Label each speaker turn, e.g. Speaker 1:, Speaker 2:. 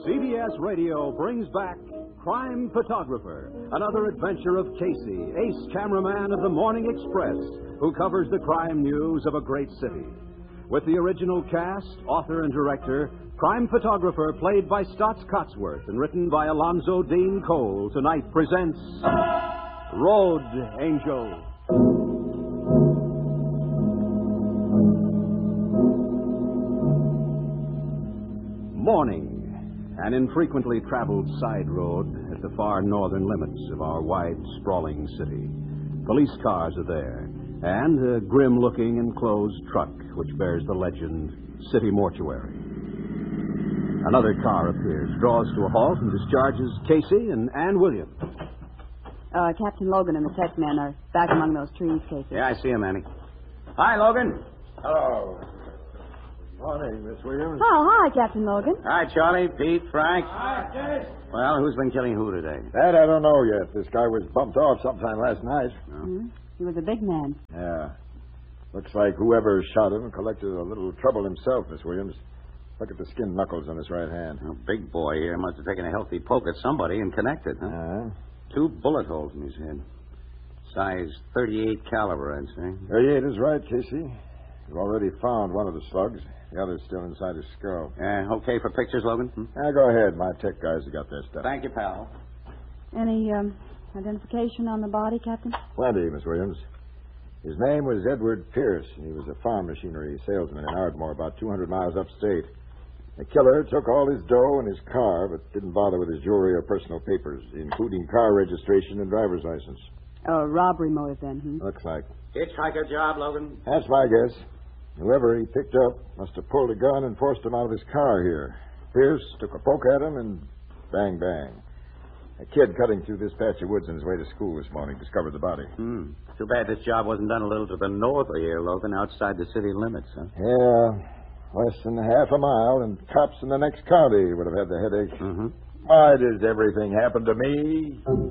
Speaker 1: CBS Radio brings back Crime Photographer, another adventure of Casey, ace cameraman of the Morning Express, who covers the crime news of a great city. With the original cast, author, and director, Crime Photographer, played by Stotts Cotsworth and written by Alonzo Dean Cole, tonight presents Road Angel. Morning, an infrequently traveled side road at the far northern limits of our wide, sprawling city. Police cars are there, and a grim-looking enclosed truck which bears the legend, City Mortuary. Another car appears, draws to a halt, and discharges Casey and Ann Williams.
Speaker 2: Captain Logan and the tech men are back among those trees, Casey.
Speaker 3: Yeah, I see him, Annie. Hi, Logan.
Speaker 4: Hello. Morning, Miss Williams.
Speaker 2: Oh, hi, Captain Logan.
Speaker 3: Hi, Charlie, Pete, Frank.
Speaker 4: Hi, Jess.
Speaker 3: Well, who's been killing who today?
Speaker 4: That I don't know yet. This guy was bumped off sometime last night.
Speaker 2: Mm-hmm. He was a big man.
Speaker 4: Yeah. Looks like whoever shot him collected a little trouble himself, Miss Williams. Look at the skin knuckles on his right hand.
Speaker 3: Oh, big boy here must have taken a healthy poke at somebody and connected, huh? 2 bullet holes in his head. Size .38 caliber, I'd say.
Speaker 4: 38 is right, Casey. We've already found one of the slugs. The other's still inside his skull.
Speaker 3: Okay for pictures, Logan?
Speaker 4: Go ahead. My tech guys have got their stuff.
Speaker 3: Thank you, pal.
Speaker 2: Any identification on the body, Captain?
Speaker 4: Plenty, Miss Williams. His name was Edward Pierce, and he was a farm machinery salesman in Ardmore, about 200 miles upstate. The killer took all his dough and his car, but didn't bother with his jewelry or personal papers, including car registration and driver's license.
Speaker 2: Oh, robbery motive, then,
Speaker 4: Looks like.
Speaker 3: Hitchhiker job, Logan?
Speaker 4: That's my guess. Whoever he picked up must have pulled a gun and forced him out of his car here. Pierce took a poke at him and bang, bang. A kid cutting through this patch of woods on his way to school this morning discovered the body.
Speaker 3: Too bad this job wasn't done a little to the north of here, Logan, outside the city limits, huh?
Speaker 4: Yeah, less than half a mile, and cops in the next county would have had the headache.
Speaker 3: Mm-hmm.
Speaker 4: Why does everything happen to me?